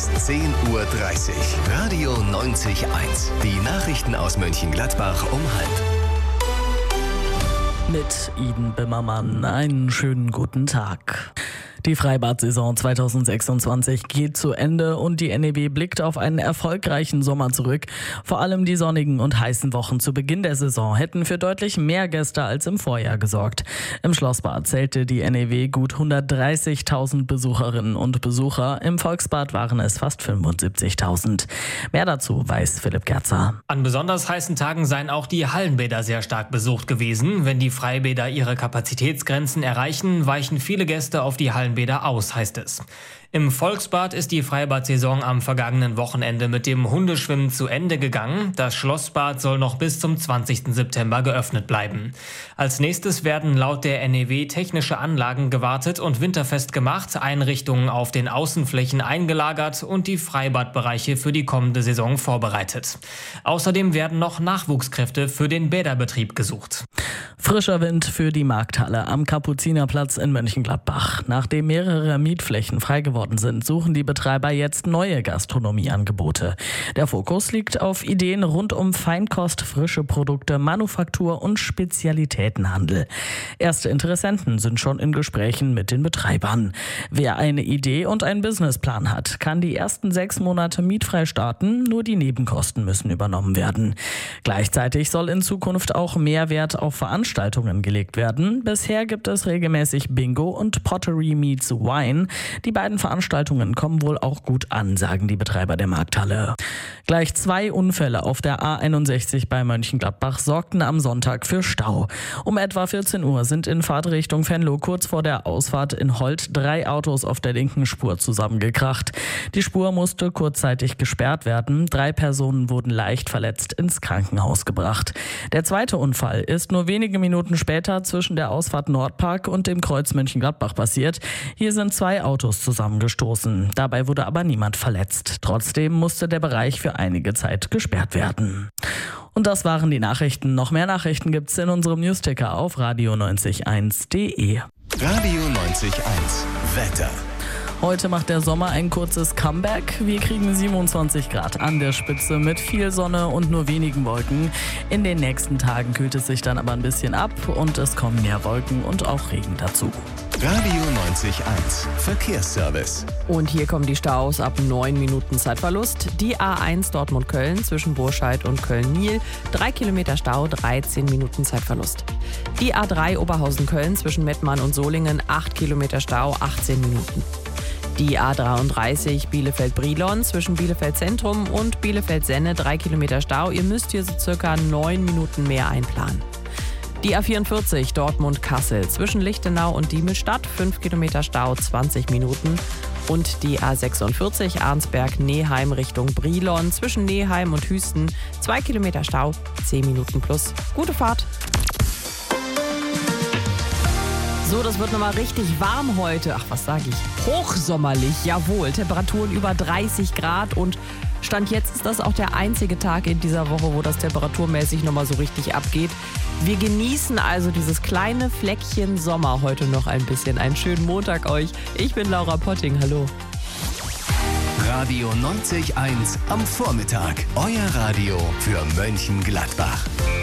ist 10:30 Uhr. Radio 90.1. Die Nachrichten aus Mönchengladbach um 12:30. Mit Iden Bimmermann. Einen schönen guten Tag. Die Freibad-Saison 2026 geht zu Ende und die NEW blickt auf einen erfolgreichen Sommer zurück. Vor allem die sonnigen und heißen Wochen zu Beginn der Saison hätten für deutlich mehr Gäste als im Vorjahr gesorgt. Im Schlossbad zählte die NEW gut 130.000 Besucherinnen und Besucher. Im Volksbad waren es fast 75.000. Mehr dazu weiß Philipp Gerzer. An besonders heißen Tagen seien auch die Hallenbäder sehr stark besucht gewesen. Wenn die Freibäder ihre Kapazitätsgrenzen erreichen, weichen viele Gäste auf die Hallenbäder aus, heißt es. Im Volksbad ist die Freibad-Saison am vergangenen Wochenende mit dem Hundeschwimmen zu Ende gegangen. Das Schlossbad soll noch bis zum 20. September geöffnet bleiben. Als nächstes werden laut der NEW technische Anlagen gewartet und winterfest gemacht, Einrichtungen auf den Außenflächen eingelagert und die Freibadbereiche für die kommende Saison vorbereitet. Außerdem werden noch Nachwuchskräfte für den Bäderbetrieb gesucht. Frischer Wind für die Markthalle am Kapuzinerplatz in Mönchengladbach. Nachdem mehrere Mietflächen frei geworden sind, suchen die Betreiber jetzt neue Gastronomieangebote. Der Fokus liegt auf Ideen rund um Feinkost, frische Produkte, Manufaktur und Spezialitätenhandel. Erste Interessenten sind schon in Gesprächen mit den Betreibern. Wer eine Idee und einen Businessplan hat, kann die ersten 6 Monate mietfrei starten, nur die Nebenkosten müssen übernommen werden. Gleichzeitig soll in Zukunft auch mehr Wert auf Veranstaltungen gelegt werden. Bisher gibt es regelmäßig Bingo und Pottery Meets Wine. Die beiden Veranstaltungen kommen wohl auch gut an, sagen die Betreiber der Markthalle. Gleich 2 Unfälle auf der A61 bei Mönchengladbach sorgten am Sonntag für Stau. Um etwa 14 Uhr sind in Fahrtrichtung Venlo kurz vor der Ausfahrt in Holt 3 Autos auf der linken Spur zusammengekracht. Die Spur musste kurzzeitig gesperrt werden. 3 Personen wurden leicht verletzt ins Krankenhaus gebracht. Der zweite Unfall ist nur wenige Minuten später zwischen der Ausfahrt Nordpark und dem Kreuz Mönchengladbach passiert. Hier sind 2 Autos zusammengestoßen. Dabei wurde aber niemand verletzt. Trotzdem musste der Bereich für einige Zeit gesperrt werden. Und das waren die Nachrichten. Noch mehr Nachrichten gibt's in unserem Newsticker auf radio901.de. Radio 90.1. Wetter. Heute macht der Sommer ein kurzes Comeback. Wir kriegen 27 Grad an der Spitze mit viel Sonne und nur wenigen Wolken. In den nächsten Tagen kühlt es sich dann aber ein bisschen ab und es kommen mehr Wolken und auch Regen dazu. Radio 90.1. Verkehrsservice. Und hier kommen die Staus ab 9 Minuten Zeitverlust. Die A1 Dortmund-Köln zwischen Burscheid und Köln-Niel. 3 Kilometer Stau, 13 Minuten Zeitverlust. Die A3 Oberhausen-Köln zwischen Mettmann und Solingen. 8 Kilometer Stau, 18 Minuten. Die A33 Bielefeld-Brilon zwischen Bielefeld Zentrum und Bielefeld-Senne. 3 Kilometer Stau. Ihr müsst hier so circa 9 Minuten mehr einplanen. Die A44 Dortmund-Kassel zwischen Lichtenau und Diemelstadt, 5 Kilometer Stau, 20 Minuten. Und die A46 Arnsberg-Neheim Richtung Brilon zwischen Neheim und Hüsten, 2 Kilometer Stau, 10 Minuten plus. Gute Fahrt! So, das wird nochmal richtig warm heute. Ach, was sage ich? Hochsommerlich, jawohl. Temperaturen über 30 Grad und Stand jetzt ist das auch der einzige Tag in dieser Woche, wo das temperaturmäßig nochmal so richtig abgeht. Wir genießen also dieses kleine Fleckchen Sommer heute noch ein bisschen. Einen schönen Montag euch. Ich bin Laura Potting. Hallo. Radio 90.1 am Vormittag. Euer Radio für Mönchengladbach.